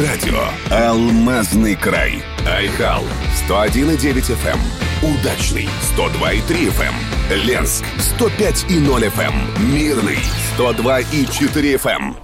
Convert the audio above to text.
Радио «Алмазный край». Айхал 101,9 FM. Удачный 102,3 FM. Ленск 105,0 FM. Мирный 102,4 FM.